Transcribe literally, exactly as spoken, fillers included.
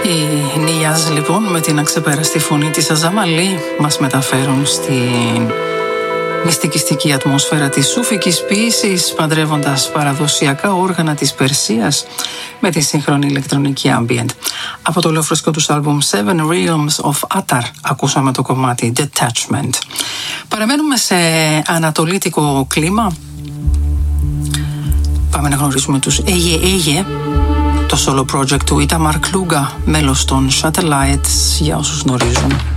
Οι Νιάζ λοιπόν με την αξεπέραστη φωνή της Αζαμαλή μας μεταφέρουν στην μυστικιστική ατμόσφαιρα της σούφικης ποίησης, παντρεύοντας παραδοσιακά όργανα της Περσίας με τη σύγχρονη ηλεκτρονική ambient. Από το ολόφρεσκο τους άλμπουμ Seven Realms of Atar ακούσαμε το κομμάτι Detachment. Παραμένουμε σε ανατολίτικο κλίμα. Πάμε να γνωρίσουμε τους Aye Aye, το solo project του Itamar Kluga, μέλος των Satellites, για όσους γνωρίζουν.